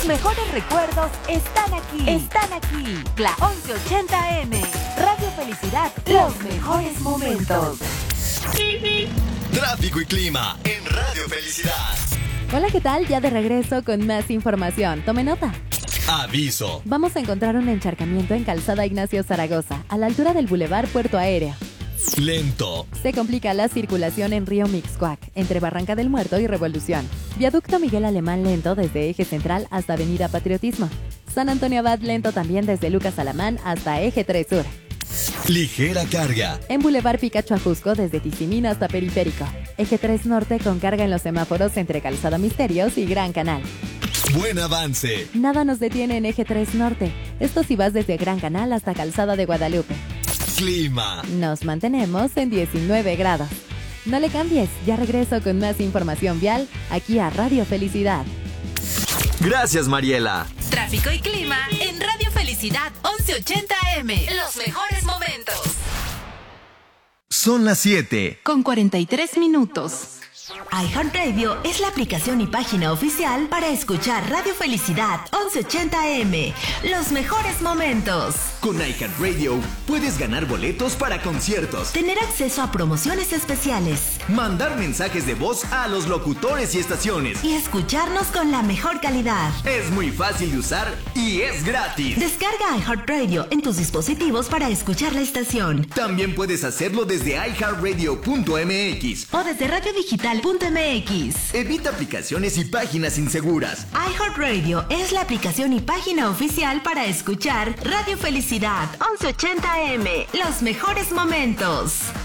Tus mejores recuerdos están aquí. Están aquí. La 1180M. Radio Felicidad. Los mejores momentos. Tráfico y clima en Radio Felicidad. Hola, ¿qué tal? Ya de regreso con más información. Tome nota. Aviso. Vamos a encontrar un encharcamiento en Calzada Ignacio Zaragoza, a la altura del Boulevard Puerto Aéreo. Lento. Se complica la circulación en Río Mixcoac, entre Barranca del Muerto y Revolución. Viaducto Miguel Alemán lento desde Eje Central hasta Avenida Patriotismo. San Antonio Abad lento también desde Lucas Alamán hasta Eje 3 Sur. Ligera carga. En Boulevard Picacho Ajusco desde Tizimín hasta Periférico. Eje 3 Norte con carga en los semáforos entre Calzada Misterios y Gran Canal. Buen avance. Nada nos detiene en Eje 3 Norte. Esto si vas desde Gran Canal hasta Calzada de Guadalupe. Clima. Nos mantenemos en 19 grados. No le cambies, ya regreso con más información vial aquí a Radio Felicidad. Gracias, Mariela. Tráfico y clima en Radio Felicidad 1180M. Los mejores momentos. Son las 7. Con 43 minutos. iHeartRadio es la aplicación y página oficial para escuchar Radio Felicidad 1180M. Los mejores momentos. Con iHeartRadio puedes ganar boletos para conciertos, Tener acceso a promociones especiales mandar mensajes de voz a los locutores y estaciones. y escucharnos con la mejor calidad. Es muy fácil de usar y es gratis. Descarga iHeartRadio en tus dispositivos para escuchar la estación También puedes hacerlo desde iHeartRadio.mx. o desde radiodigital.mx. Evita aplicaciones y páginas inseguras. iHeartRadio es la aplicación y página oficial para escuchar Radio Felicidad 1180M. Los mejores momentos.